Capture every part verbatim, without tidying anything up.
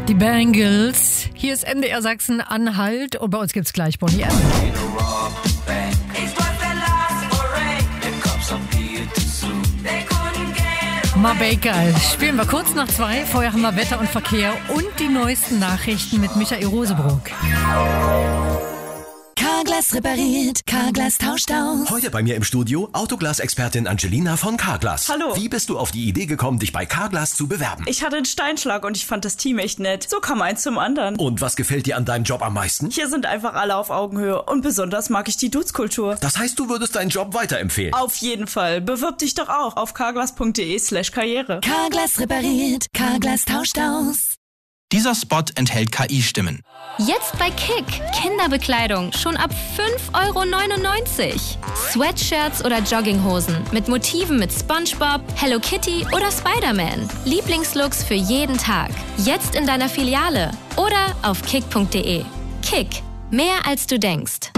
Die Bangles. Hier ist M D R Sachsen-Anhalt und bei uns gibt's gleich Bonnie M. Ma Baker. Spielen wir kurz nach zwei. Vorher haben wir Wetter und Verkehr und die neuesten Nachrichten mit Michael Rosebrook. Carglass repariert, Carglass tauscht aus. Heute bei mir im Studio Autoglas-Expertin Angelina von Carglass. Hallo. Wie bist du auf die Idee gekommen, dich bei Carglass zu bewerben? Ich hatte einen Steinschlag und ich fand das Team echt nett. So kam eins zum anderen. Und was gefällt dir an deinem Job am meisten? Hier sind einfach alle auf Augenhöhe und besonders mag ich die Dudes-Kultur. Das heißt, du würdest deinen Job weiterempfehlen? Auf jeden Fall. Bewirb dich doch auch auf carglass.de slash karriere. Carglass repariert, Carglass tauscht aus. Dieser Spot enthält K I-Stimmen. Jetzt bei Kick. Kinderbekleidung schon ab fünf Euro neunundneunzig. Sweatshirts oder Jogginghosen mit Motiven mit SpongeBob, Hello Kitty oder Spider-Man. Lieblingslooks für jeden Tag. Jetzt in deiner Filiale oder auf kick punkt de. Kick. Mehr als du denkst.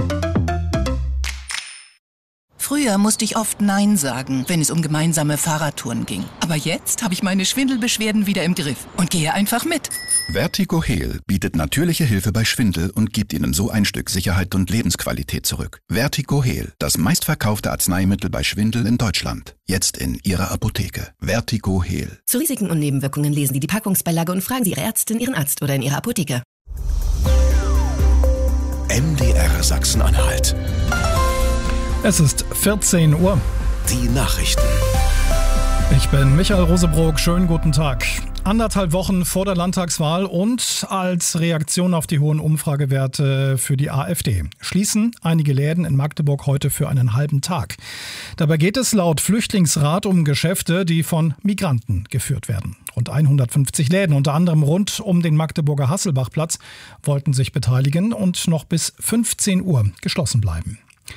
Früher musste ich oft Nein sagen, wenn es um gemeinsame Fahrradtouren ging. Aber jetzt habe ich meine Schwindelbeschwerden wieder im Griff und gehe einfach mit. Vertigo Heal bietet natürliche Hilfe bei Schwindel und gibt Ihnen so ein Stück Sicherheit und Lebensqualität zurück. Vertigo Heal, das meistverkaufte Arzneimittel bei Schwindel in Deutschland. Jetzt in Ihrer Apotheke. Vertigo Heal. Zu Risiken und Nebenwirkungen lesen Sie die Packungsbeilage und fragen Sie Ihre Ärztin, Ihren Arzt oder in Ihrer Apotheke. M D R Sachsen-Anhalt. Es ist vierzehn Uhr. Die Nachrichten. Ich bin Michael Rosebrook. Schönen guten Tag. Anderthalb Wochen vor der Landtagswahl und als Reaktion auf die hohen Umfragewerte für die AfD schließen einige Läden in Magdeburg heute für einen halben Tag. Dabei geht es laut Flüchtlingsrat um Geschäfte, die von Migranten geführt werden. Rund hundertfünfzig Läden, unter anderem rund um den Magdeburger Hasselbachplatz, wollten sich beteiligen und noch bis fünfzehn Uhr geschlossen bleiben.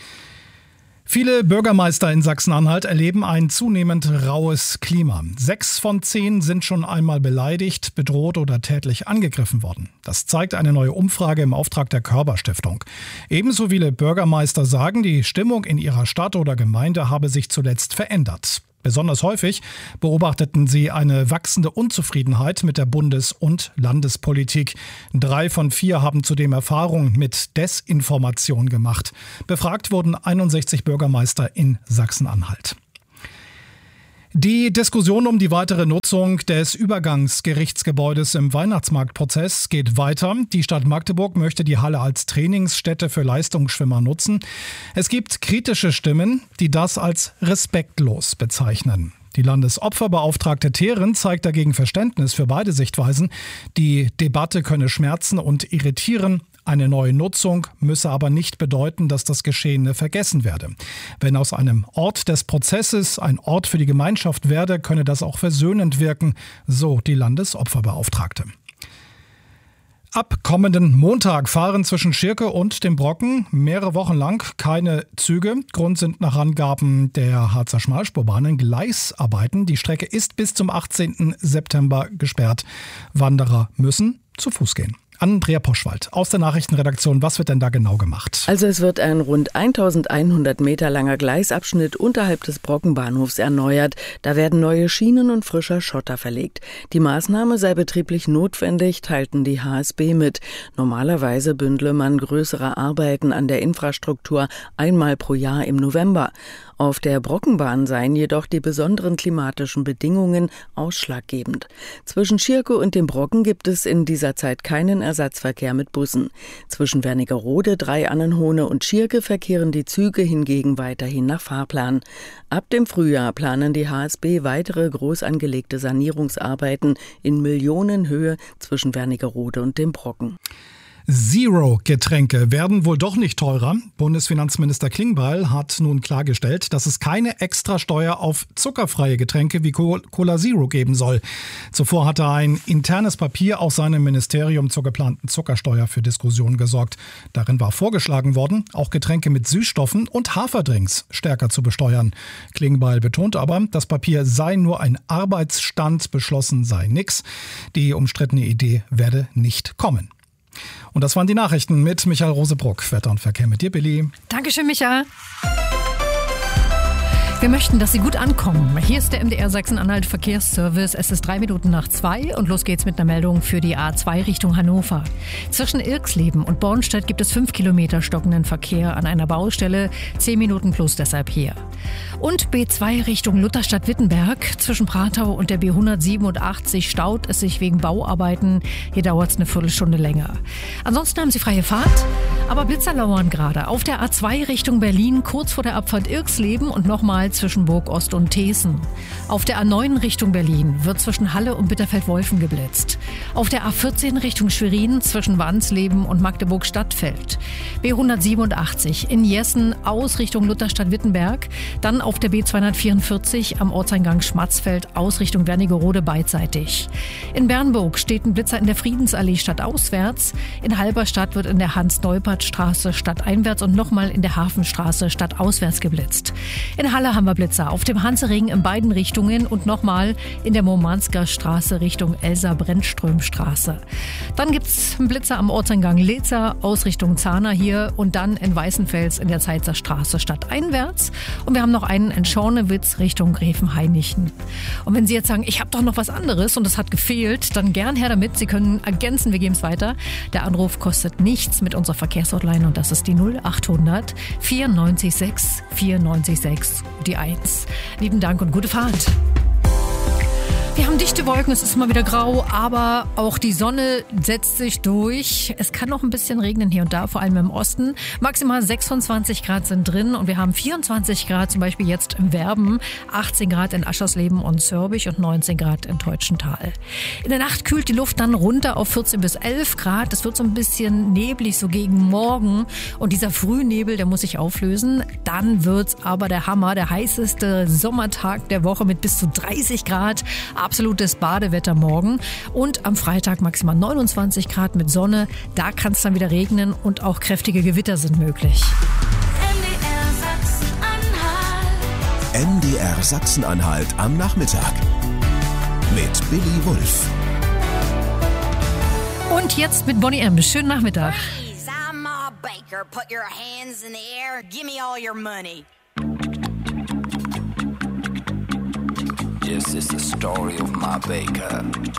Viele Bürgermeister in Sachsen-Anhalt erleben ein zunehmend raues Klima. Sechs von zehn sind schon einmal beleidigt, bedroht oder tätlich angegriffen worden. Das zeigt eine neue Umfrage im Auftrag der Körber-Stiftung. Ebenso viele Bürgermeister sagen, die Stimmung in ihrer Stadt oder Gemeinde habe sich zuletzt verändert. Besonders häufig beobachteten sie eine wachsende Unzufriedenheit mit der Bundes- und Landespolitik. Drei von vier haben zudem Erfahrung mit Desinformation gemacht. Befragt wurden einundsechzig Bürgermeister in Sachsen-Anhalt. Die Diskussion um die weitere Nutzung des Übergangsgerichtsgebäudes im Weihnachtsmarktprozess geht weiter. Die Stadt Magdeburg möchte die Halle als Trainingsstätte für Leistungsschwimmer nutzen. Es gibt kritische Stimmen, die das als respektlos bezeichnen. Die Landesopferbeauftragte Theeren zeigt dagegen Verständnis für beide Sichtweisen. Die Debatte könne schmerzen und irritieren. Eine neue Nutzung müsse aber nicht bedeuten, dass das Geschehene vergessen werde. Wenn aus einem Ort des Prozesses ein Ort für die Gemeinschaft werde, könne das auch versöhnend wirken, so die Landesopferbeauftragte. Ab kommenden Montag fahren zwischen Schirke und dem Brocken mehrere Wochen lang keine Züge. Grund sind nach Angaben der Harzer Schmalspurbahnen Gleisarbeiten. Die Strecke ist bis zum achtzehnten September gesperrt. Wanderer müssen zu Fuß gehen. Andrea Poschwald aus der Nachrichtenredaktion. Was wird denn da genau gemacht? Also es wird ein rund eintausendeinhundert Meter langer Gleisabschnitt unterhalb des Brockenbahnhofs erneuert. Da werden neue Schienen und frischer Schotter verlegt. Die Maßnahme sei betrieblich notwendig, teilten die H S B mit. Normalerweise bündle man größere Arbeiten an der Infrastruktur einmal pro Jahr im November. Auf der Brockenbahn seien jedoch die besonderen klimatischen Bedingungen ausschlaggebend. Zwischen Schirke und dem Brocken gibt es in dieser Zeit keinen Ersatzverkehr mit Bussen. Zwischen Wernigerode, Drei-Annenhohne und Schirke verkehren die Züge hingegen weiterhin nach Fahrplan. Ab dem Frühjahr planen die H S B weitere groß angelegte Sanierungsarbeiten in Millionenhöhe zwischen Wernigerode und dem Brocken. Zero-Getränke werden wohl doch nicht teurer. Bundesfinanzminister Klingbeil hat nun klargestellt, dass es keine Extrasteuer auf zuckerfreie Getränke wie Cola Zero geben soll. Zuvor hatte ein internes Papier aus seinem Ministerium zur geplanten Zuckersteuer für Diskussionen gesorgt. Darin war vorgeschlagen worden, auch Getränke mit Süßstoffen und Haferdrinks stärker zu besteuern. Klingbeil betont aber, das Papier sei nur ein Arbeitsstand, beschlossen sei nix. Die umstrittene Idee werde nicht kommen. Und das waren die Nachrichten mit Michael Rosebrook. Wetter und Verkehr mit dir, Billy. Dankeschön, Michael. Wir möchten, dass Sie gut ankommen. Hier ist der M D R Sachsen-Anhalt Verkehrsservice. Es ist drei Minuten nach zwei und los geht's mit einer Meldung für die A zwei Richtung Hannover. Zwischen Irxleben und Bornstedt gibt es fünf Kilometer stockenden Verkehr an einer Baustelle. Zehn Minuten plus deshalb hier. Und B zwei Richtung Lutherstadt-Wittenberg. Zwischen Pratau und der B hundertsiebenundachtzig staut es sich wegen Bauarbeiten. Hier dauert es eine Viertelstunde länger. Ansonsten haben Sie freie Fahrt. Aber Blitzer lauern gerade. Auf der A zwei Richtung Berlin, kurz vor der Abfahrt Irxleben und nochmal zwischen Burg Ost und Thesen. Auf der A neun Richtung Berlin wird zwischen Halle und Bitterfeld-Wolfen geblitzt. Auf der A vierzehn Richtung Schwerin zwischen Wansleben und Magdeburg-Stadtfeld. B hundertsiebenundachtzig in Jessen aus Richtung Lutherstadt-Wittenberg. Dann auf der B zweihundertvierundvierzig am Ortseingang Schmatzfeld aus Richtung Wernigerode beidseitig. In Bernburg steht ein Blitzer in der Friedensallee stadtauswärts. In Halberstadt wird in der Hans-Neupert-Straße stadteinwärts und nochmal in der Hafenstraße stadtauswärts geblitzt. In Halle haben wir Blitzer auf dem Hansering in beiden Richtungen und nochmal in der Murmansker Straße Richtung Elsa-Brennström-Straße. Dann gibt's einen Blitzer am Ortseingang Lezer aus Richtung Zahner hier und dann in Weißenfels in der Zeitzer Straße stadteinwärts. Und wir haben noch einen in Schornewitz Richtung Gräfenhainichen. Und wenn Sie jetzt sagen, ich habe doch noch was anderes und es hat gefehlt, dann gern her damit. Sie können ergänzen, wir geben es weiter. Der Anruf kostet nichts mit unserer Verkehrshotline und das ist die null achthundert vierundneunzig sechs vierundneunzig sechs die eins. Lieben Dank und gute Fahrt. Wir haben dichte Wolken, es ist immer wieder grau, aber auch die Sonne setzt sich durch. Es kann noch ein bisschen regnen hier und da, vor allem im Osten. Maximal sechsundzwanzig Grad sind drin und wir haben vierundzwanzig Grad zum Beispiel jetzt im Werben, achtzehn Grad in Aschersleben und Zörbich und neunzehn Grad in Teutschenthal. In der Nacht kühlt die Luft dann runter auf vierzehn bis elf Grad. Es wird so ein bisschen neblig, so gegen Morgen. Und dieser Frühnebel, der muss sich auflösen. Dann wird's aber der Hammer, der heißeste Sommertag der Woche mit bis zu dreißig Grad. Absolutes Badewetter morgen und am Freitag maximal neunundzwanzig Grad mit Sonne. Da kann es dann wieder regnen und auch kräftige Gewitter sind möglich. M D R Sachsen-Anhalt am Nachmittag mit Billy Wulff. Und jetzt mit Bonnie M. Schönen Nachmittag. Please, I'm Ma Baker. Put your hands in the air. Give me all your money. This is the story of Ma Baker.